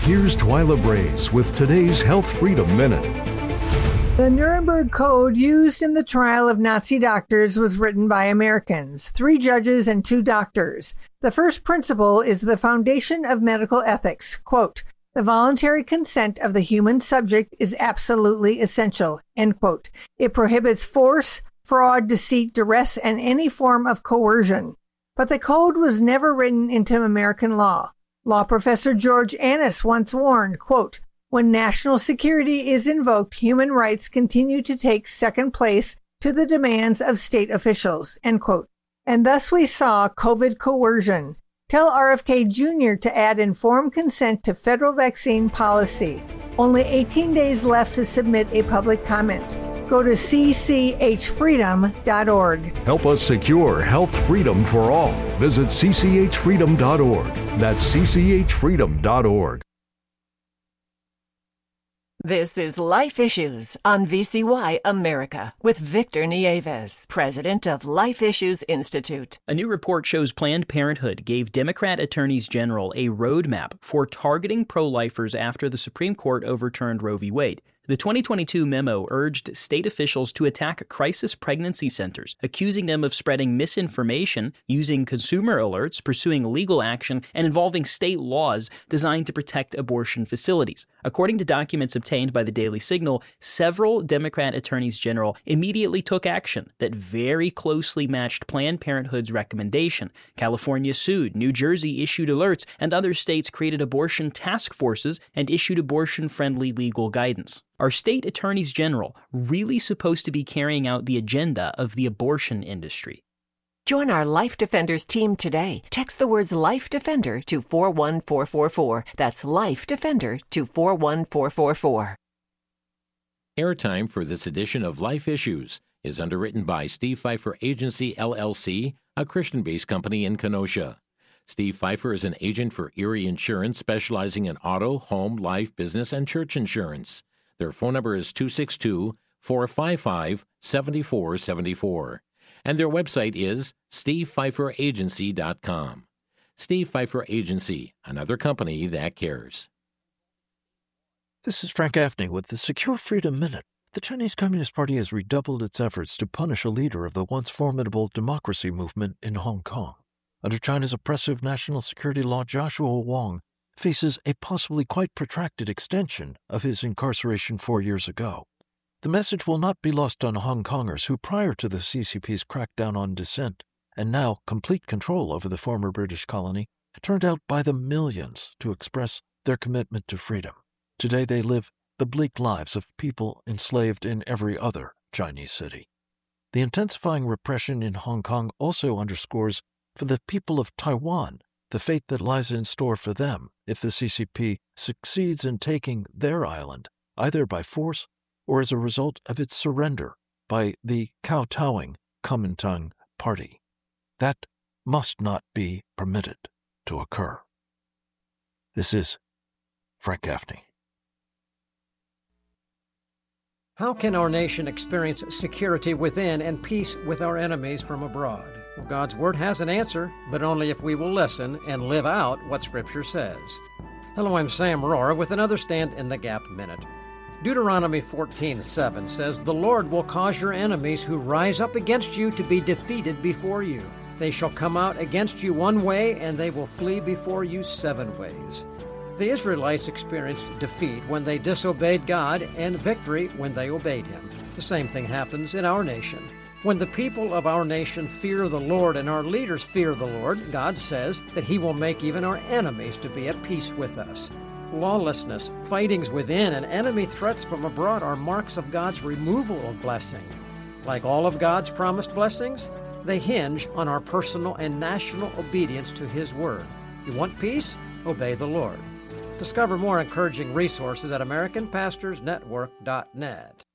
Here's Twyla Braze with today's Health Freedom Minute. The Nuremberg Code used in the trial of Nazi doctors was written by Americans, 3 judges and 2 doctors. The first principle is the foundation of medical ethics. Quote, "The voluntary consent of the human subject is absolutely essential." End quote. It prohibits force, fraud, deceit, duress, and any form of coercion. But the code was never written into American law. Law professor George Annis once warned, quote, "When national security is invoked, human rights continue to take second place to the demands of state officials." End quote. And thus we saw COVID coercion. Tell RFK Jr. to add informed consent to federal vaccine policy. Only 18 days left to submit a public comment. Go to cchfreedom.org. Help us secure health freedom for all. Visit cchfreedom.org. That's cchfreedom.org. This is Life Issues on VCY America with Victor Nieves, president of Life Issues Institute. A new report shows Planned Parenthood gave Democrat attorneys general a roadmap for targeting pro-lifers after the Supreme Court overturned Roe v. Wade. The 2022 memo urged state officials to attack crisis pregnancy centers, accusing them of spreading misinformation, using consumer alerts, pursuing legal action, and involving state laws designed to protect abortion facilities. According to documents obtained by the Daily Signal, several Democrat attorneys general immediately took action that very closely matched Planned Parenthood's recommendation. California sued, New Jersey issued alerts, and other states created abortion task forces and issued abortion-friendly legal guidance. Are state attorneys general really supposed to be carrying out the agenda of the abortion industry? Join our Life Defenders team today. Text the words Life Defender to 41444. That's Life Defender to 41444. Airtime for this edition of Life Issues is underwritten by Steve Pfeiffer Agency, LLC, a Christian-based company in Kenosha. Steve Pfeiffer is an agent for Erie Insurance specializing in auto, home, life, business, and church insurance. Their phone number is 262-455-7474. And their website is stevepfeiferagency.com. Steve Pfeiffer Agency, another company that cares. This is Frank Gaffney with the Secure Freedom Minute. The Chinese Communist Party has redoubled its efforts to punish a leader of the once formidable democracy movement in Hong Kong. Under China's oppressive national security law, Joshua Wong faces a possibly quite protracted extension of his incarceration 4 years ago. The message will not be lost on Hong Kongers who, prior to the CCP's crackdown on dissent and now complete control over the former British colony, turned out by the millions to express their commitment to freedom. Today they live the bleak lives of people enslaved in every other Chinese city. The intensifying repression in Hong Kong also underscores for the people of Taiwan the fate that lies in store for them if the CCP succeeds in taking their island, either by force or as a result of its surrender by the kowtowing Kuomintang Party. That must not be permitted to occur. This is Frank Gaffney. How can our nation experience security within and peace with our enemies from abroad? Well, God's Word has an answer, but only if we will listen and live out what Scripture says. Hello, I'm Sam Rohrer with another Stand in the Gap Minute. Deuteronomy 14:7 says, "The Lord will cause your enemies who rise up against you to be defeated before you. They shall come out against you one way, and they will flee before you 7 ways." The Israelites experienced defeat when they disobeyed God and victory when they obeyed Him. The same thing happens in our nation. When the people of our nation fear the Lord and our leaders fear the Lord, God says that He will make even our enemies to be at peace with us. Lawlessness, fightings within, and enemy threats from abroad are marks of God's removal of blessing. Like all of God's promised blessings, they hinge on our personal and national obedience to His Word. You want peace? Obey the Lord. Discover more encouraging resources at AmericanPastorsNetwork.net.